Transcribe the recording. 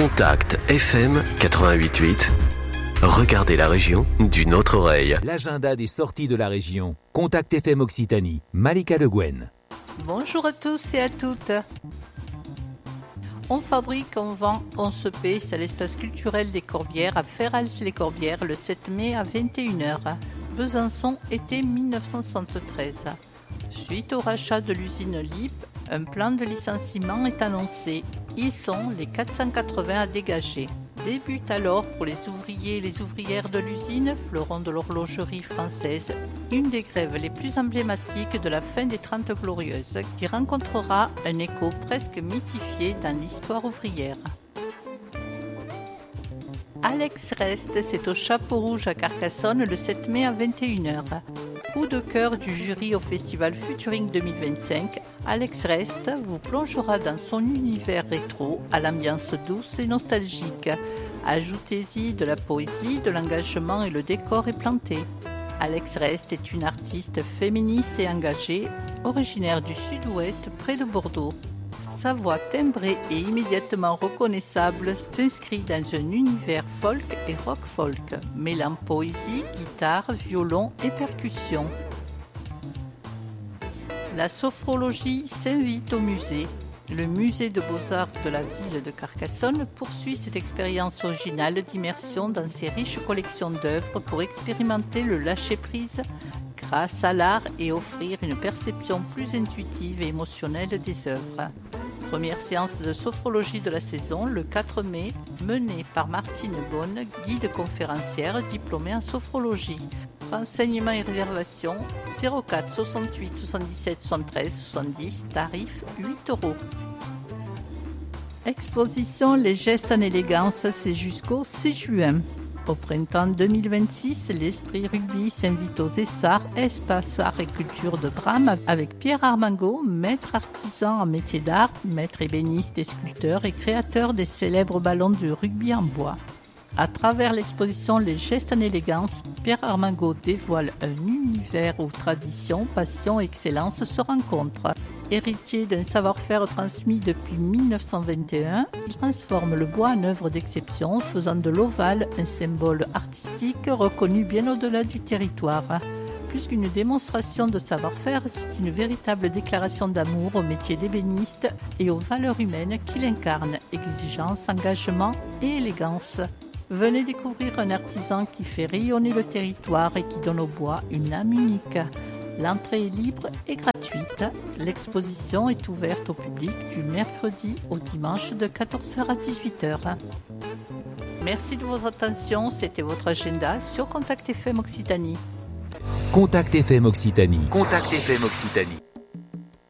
Contact FM 88.8. Regardez la région d'une autre oreille. L'agenda des sorties de la région. Contact FM Occitanie. Malika Le Guen. Bonjour à tous et à toutes. On fabrique, on vend, on se paie. C'est l'espace culturel des Corbières à Ferrals-les-Corbières le 7 mai à 21h. Besançon, été 1973. Suite au rachat de l'usine LIP, un plan de licenciement est annoncé. Ils sont les 480 à dégager. Débute alors pour les ouvriers et les ouvrières de l'usine, fleuron de l'horlogerie française, une des grèves les plus emblématiques de la fin des 30 Glorieuses, qui rencontrera un écho presque mythifié dans l'histoire ouvrière. Alex Rest, c'est au Chapeau Rouge à Carcassonne le 7 mai à 21h. Coup de cœur du jury au festival Futuring 2025, Alex Rest vous plongera dans son univers rétro à l'ambiance douce et nostalgique. Ajoutez-y de la poésie, de l'engagement et le décor est planté. Alex Rest est une artiste féministe et engagée, originaire du sud-ouest près de Bordeaux. Sa voix timbrée et immédiatement reconnaissable s'inscrit dans un univers folk et rock-folk, mêlant poésie, guitare, violon et percussion. La sophrologie s'invite au musée. Le musée de beaux-arts de la ville de Carcassonne poursuit cette expérience originale d'immersion dans ses riches collections d'œuvres pour expérimenter le lâcher-prise grâce à l'art et offrir une perception plus intuitive et émotionnelle des œuvres. Première séance de sophrologie de la saison, le 4 mai, menée par Martine Bonne, guide conférencière diplômée en sophrologie. Renseignements et réservations 04 68 77 73 70, tarif 8 €. Exposition Les gestes en élégance, c'est jusqu'au 6 juin. Au printemps 2026, l'Esprit Rugby s'invite aux Essarts, espace art et culture de drame, avec Pierre Armango, maître artisan en métier d'art, maître ébéniste et sculpteur et créateur des célèbres ballons de rugby en bois. À travers l'exposition Les gestes en élégance, Pierre Armango dévoile un univers où tradition, passion et excellence se rencontrent. Héritier d'un savoir-faire transmis depuis 1921, il transforme le bois en œuvre d'exception, faisant de l'ovale un symbole artistique reconnu bien au-delà du territoire. Plus qu'une démonstration de savoir-faire, c'est une véritable déclaration d'amour au métier d'ébéniste et aux valeurs humaines qu'il incarne, exigence, engagement et élégance. Venez découvrir un artisan qui fait rayonner le territoire et qui donne au bois une âme unique. L'entrée est libre et gratuite. L'exposition est ouverte au public du mercredi au dimanche de 14h à 18h. Merci de votre attention. C'était votre agenda sur Contact FM Occitanie. Contact FM Occitanie. Contact FM Occitanie.